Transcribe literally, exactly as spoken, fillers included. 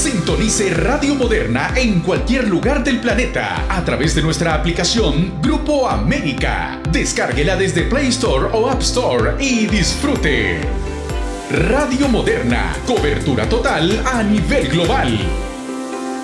Sintonice Radio Moderna en cualquier lugar del planeta a través de nuestra aplicación Grupo América. Descárguela desde Play Store o App Store y disfrute. Radio Moderna, cobertura total a nivel global.